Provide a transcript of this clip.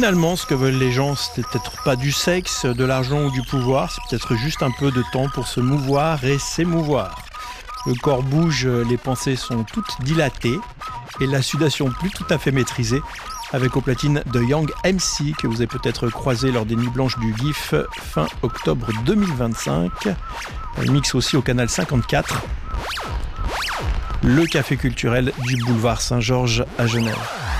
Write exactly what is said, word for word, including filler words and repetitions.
Finalement, ce que veulent les gens, c'est peut-être pas du sexe, de l'argent ou du pouvoir, c'est peut-être juste un peu de temps pour se mouvoir et s'émouvoir. Le corps bouge, les pensées sont toutes dilatées et la sudation plus tout à fait maîtrisée, avec au platine de Young M C que vous avez peut-être croisé lors des Nuits Blanches du G I F fin octobre deux mille vingt-cinq. Un mix aussi au canal cinquante-quatre. Le café culturel du boulevard Saint-Georges à Genève.